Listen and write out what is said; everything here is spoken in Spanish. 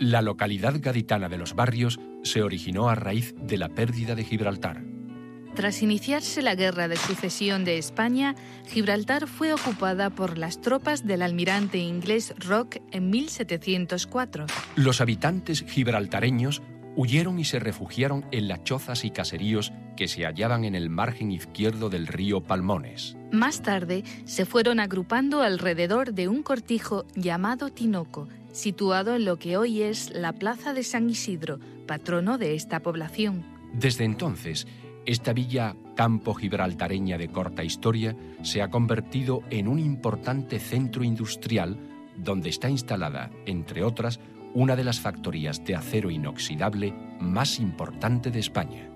La localidad gaditana de Los Barrios se originó a raíz de la pérdida de Gibraltar. Tras iniciarse la Guerra de Sucesión de España, Gibraltar fue ocupada por las tropas del almirante inglés Rocke en 1704. Los habitantes gibraltareños huyeron y se refugiaron en las chozas y caseríos que se hallaban en el margen izquierdo del río Palmones. Más tarde, se fueron agrupando alrededor de un cortijo llamado Tinoco, situado en lo que hoy es la Plaza de San Isidro, patrono de esta población. Desde entonces, esta villa campo gibraltareña de corta historia se ha convertido en un importante centro industrial donde está instalada, entre otras, una de las factorías de acero inoxidable más importante de España.